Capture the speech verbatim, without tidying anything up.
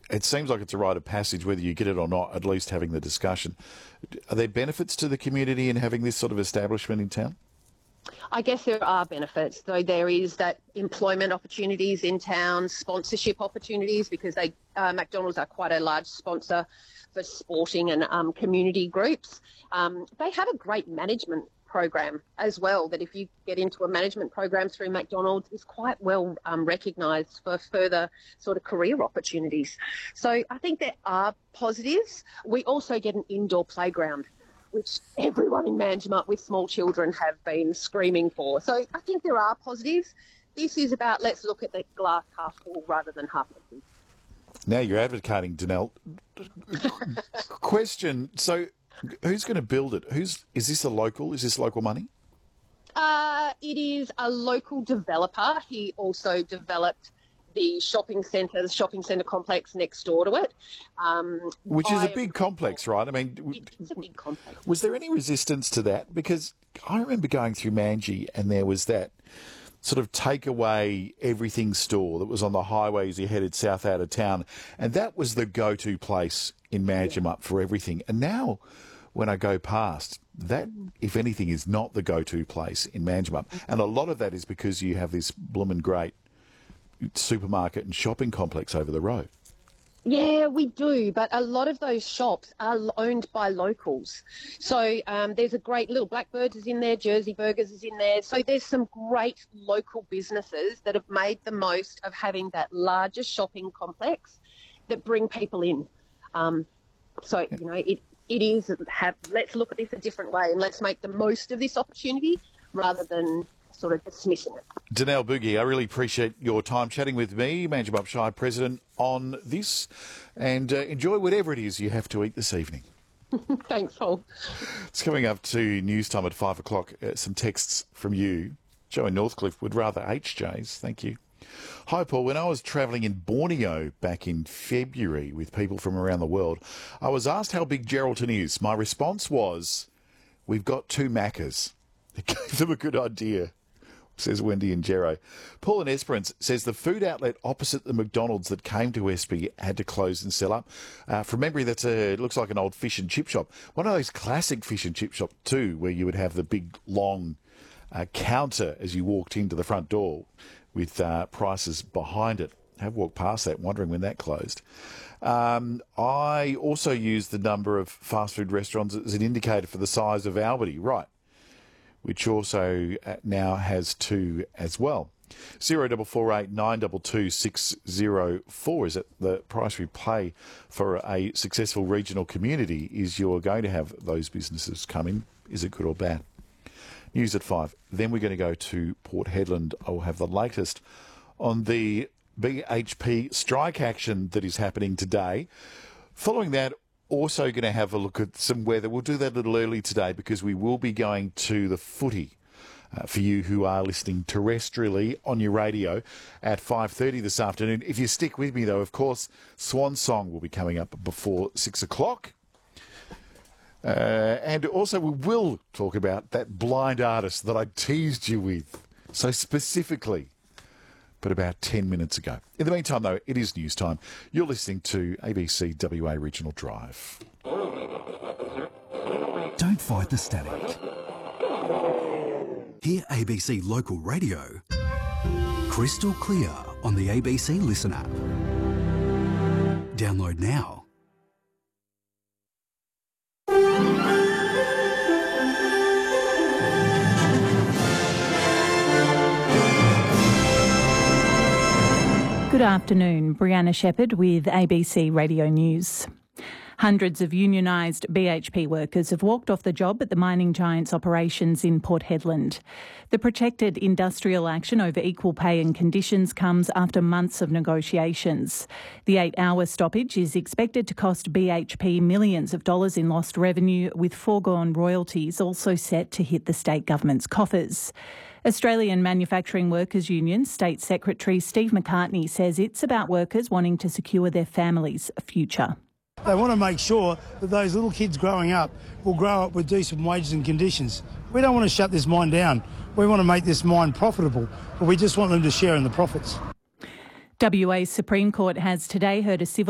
it seems like it's a rite of passage, whether you get it or not, at least having the discussion. Are there benefits to the community in having this sort of establishment in town? I guess there are benefits. So there is that employment opportunities in town, sponsorship opportunities, because they uh, McDonald's are quite a large sponsor for sporting and um, community groups. Um, they have a great management program as well, that if you get into a management program through McDonald's is quite well um, recognised for further sort of career opportunities. So I think there are positives. We also get an indoor playground, which everyone in Manjimup with small children have been screaming for. So I think there are positives. This is about let's look at the glass half full rather than half empty. Now you're advocating, Danelle. Question, so who's going to build it? Who's is this a local? Is this local money? Uh, it is a local developer. He also developed the shopping centre, the shopping centre complex next door to it. Um, Which is a big complex, right? I mean, it's a big complex. Was there any resistance to that? Because I remember going through Manji and there was that sort of take away everything store that was on the highway as you headed south out of town. And that was the go-to place in Manjimup for everything. And now when I go past, that, if anything, is not the go-to place in Manjimup. And a lot of that is because you have this bloomin' great supermarket and shopping complex over the road. Yeah, we do, but a lot of those shops are owned by locals. So um, there's a great little Blackbirds is in there, Jersey Burgers is in there. So there's some great local businesses that have made the most of having that larger shopping complex that bring people in. Um, so, you know, it, it is, have, let's look at this a different way and let's make the most of this opportunity rather than sort of dismissing it. Danelle Boogie, I really appreciate your time chatting with me, Manjimup Shire President, on this, and uh, enjoy whatever it is you have to eat this evening. Thanks, Paul. It's coming up to news time at five o'clock. Uh, some texts from you. Joe in Northcliffe would rather H Js. Thank you. Hi, Paul. When I was travelling in Borneo back in February with people from around the world, I was asked how big Geraldton is. My response was, we've got two Maccas. It gave them a good idea, says Wendy and Gero. Paul in Esperance says the food outlet opposite the McDonald's that came to Espy had to close and sell up. Uh, from memory, that's a, it looks like an old fish and chip shop. One of those classic fish and chip shop too, where you would have the big, long uh, counter as you walked into the front door with uh, prices behind it. I have walked past that, wondering when that closed. Um, I also use the number of fast food restaurants as an indicator for the size of Albany. Right. Which also now has two as well. Zero double four eight nine double two six zero four is it the price we pay for a successful regional community? Is you're going to have those businesses come in. Is it good or bad? News at five. Then we're going to go to Port Hedland. I will have the latest on the B H P strike action that is happening today. Following that, also going to have a look at some weather. We'll do that a little early today because we will be going to the footy uh, for you who are listening terrestrially on your radio at five thirty this afternoon. If you stick with me, though, of course, Swan Song will be coming up before six o'clock. Uh, and also we will talk about that blind artist that I teased you with so specifically, but about ten minutes ago. In the meantime, though, it is news time. You're listening to A B C W A Regional Drive. Don't fight the static. Hear A B C Local Radio crystal clear on the A B C Listen app. Download now. Good afternoon, Brianna Shepherd with A B C Radio News. Hundreds of unionised B H P workers have walked off the job at the mining giant's operations in Port Hedland. The protected industrial action over equal pay and conditions comes after months of negotiations. The eight-hour stoppage is expected to cost B H P millions of dollars in lost revenue, with foregone royalties also set to hit the state government's coffers. Australian Manufacturing Workers Union State Secretary Steve McCartney says it's about workers wanting to secure their families' future. They want to make sure that those little kids growing up will grow up with decent wages and conditions. We don't want to shut this mine down. We want to make this mine profitable, but we just want them to share in the profits. W A's Supreme Court has today heard a civil